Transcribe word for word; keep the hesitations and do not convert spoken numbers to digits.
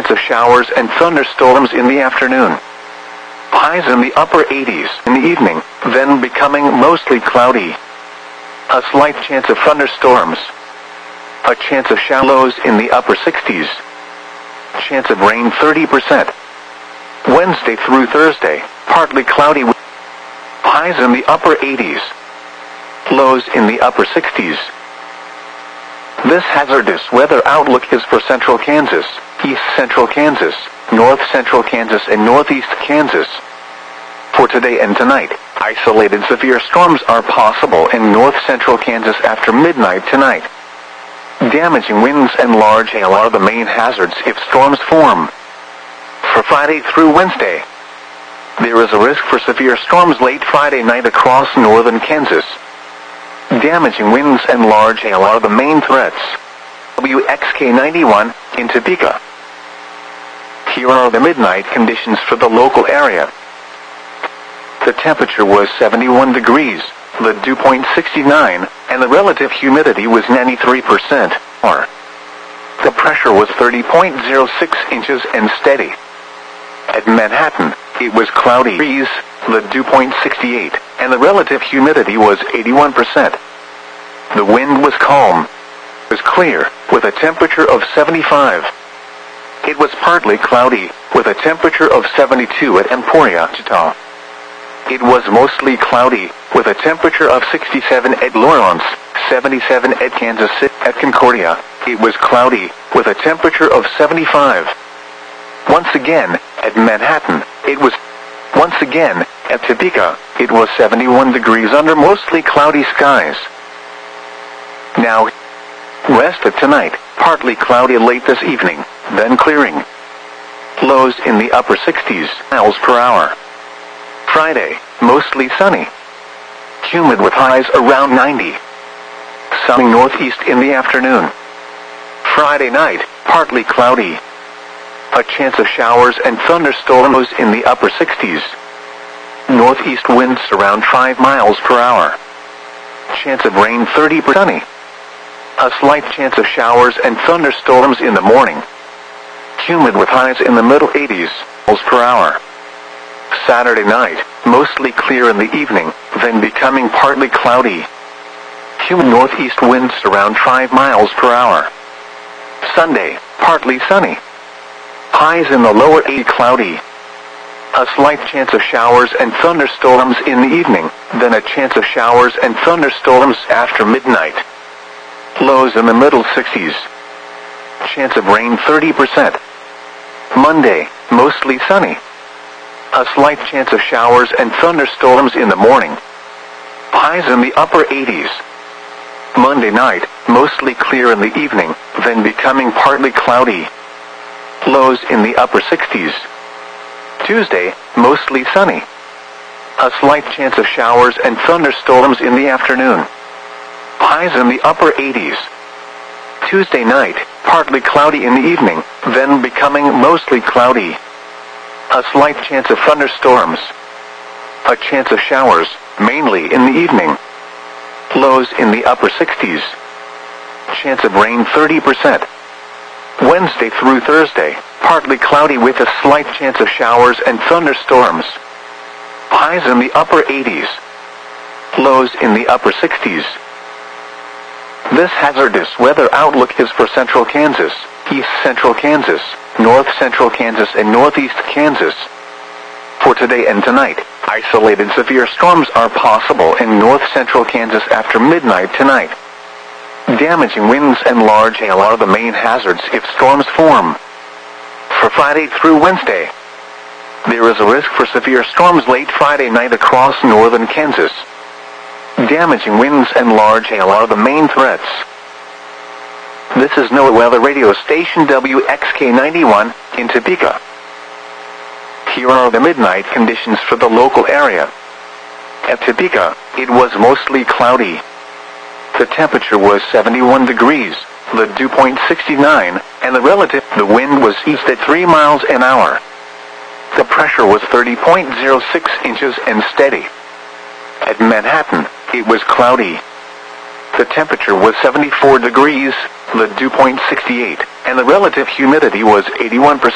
chance of showers and thunderstorms in the afternoon. Highs in the upper eighties in the evening, then becoming mostly cloudy. A slight chance of thunderstorms. A chance of shallows in the upper sixties. Chance of rain thirty percent. Wednesday through Thursday, partly cloudy with highs in the upper eighties. Lows in the upper sixties. This hazardous weather outlook is for central Kansas, east central Kansas, north central Kansas and northeast Kansas. For today and tonight, isolated severe storms are possible in north central Kansas after midnight tonight. Damaging winds and large hail are the main hazards if storms form. For Friday through Wednesday, there is a risk for severe storms late Friday night across northern Kansas. Damaging winds and large hail are the main threats. W X K ninety-one, in Topeka. Here are the midnight conditions for the local area. The temperature was seventy-one degrees, the dew point sixty-nine, and the relative humidity was ninety-three percent. The pressure was thirty point zero six inches and steady. At Manhattan, it was cloudy, the dew point sixty-eight, and the relative humidity was eighty-one percent. The wind was calm. It was clear, with a temperature of seventy-five. It was partly cloudy, with a temperature of seventy-two at Emporia, Wichita. It was mostly cloudy, with a temperature of sixty-seven at Lawrence, seventy-seven at Kansas City. At Concordia, it was cloudy, with a temperature of seventy-five. Once again, at Manhattan, it was once again, at Topeka, it was seventy-one degrees under mostly cloudy skies. Now, rest of tonight, partly cloudy late this evening, then clearing. Lows in the upper sixties miles per hour. Friday, mostly sunny. Humid with highs around ninety. Sunny northeast in the afternoon. Friday night, partly cloudy. A chance of showers and thunderstorms in the upper sixties. Northeast winds around five miles per hour. Chance of rain thirty percent. Sunny. A slight chance of showers and thunderstorms in the morning. Humid with highs in the middle eighties miles per hour. Saturday night, mostly clear in the evening, then becoming partly cloudy. Humid northeast winds around five miles per hour. Sunday, partly sunny. Highs in the lower eighties, cloudy. A slight chance of showers and thunderstorms in the evening, then a chance of showers and thunderstorms after midnight. Lows in the middle sixties. Chance of rain thirty percent. Monday, mostly sunny. A slight chance of showers and thunderstorms in the morning. Highs in the upper eighties. Monday night, mostly clear in the evening, then becoming partly cloudy. Lows in the upper sixties. Tuesday, mostly sunny. A slight chance of showers and thunderstorms in the afternoon. Highs in the upper eighties. Tuesday night, partly cloudy in the evening, then becoming mostly cloudy. A slight chance of thunderstorms. A chance of showers, mainly in the evening. Lows in the upper sixties. Chance of rain thirty percent. Wednesday through Thursday, partly cloudy with a slight chance of showers and thunderstorms. Highs in the upper eighties. Lows in the upper sixties. This hazardous weather outlook is for central Kansas, east central Kansas, north central Kansas and northeast Kansas. For today and tonight, isolated severe storms are possible in north central Kansas after midnight tonight. Damaging winds and large hail are the main hazards if storms form. For Friday through Wednesday, there is a risk for severe storms late Friday night across northern Kansas. Damaging winds and large hail are the main threats. This is NOAA Weather Radio Station W X K ninety-one, in Topeka. Here are the midnight conditions for the local area. At Topeka, it was mostly cloudy. The temperature was seventy-one degrees, the dew point sixty-nine, and the relative, the wind was east at three miles an hour. The pressure was thirty point zero six inches and steady. At Manhattan, it was cloudy. The temperature was seventy-four degrees, the dew point sixty-eight, and the relative humidity was eighty-one percent.